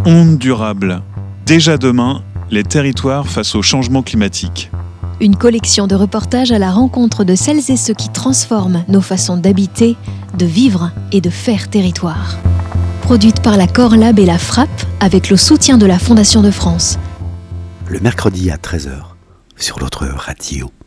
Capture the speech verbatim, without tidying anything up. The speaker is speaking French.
Ondes durables. Déjà demain, les territoires face au changement climatique. Une collection de reportages à la rencontre de celles et ceux qui transforment nos façons d'habiter, de vivre et de faire territoire. Produite par la Corlab et la Frappe avec le soutien de la Fondation de France. Le mercredi à treize heures sur l'autre radio.